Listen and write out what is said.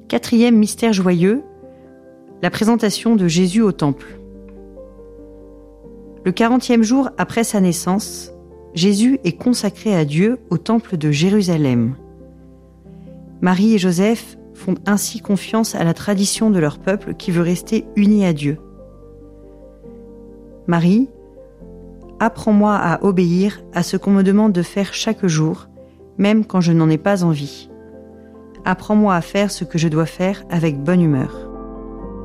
Quatrième mystère joyeux, la présentation de Jésus au temple. Le 40e jour après sa naissance, Jésus est consacré à Dieu au temple de Jérusalem. Marie et Joseph font ainsi confiance à la tradition de leur peuple qui veut rester uni à Dieu. Marie, apprends-moi à obéir à ce qu'on me demande de faire chaque jour, même quand je n'en ai pas envie. Apprends-moi à faire ce que je dois faire avec bonne humeur.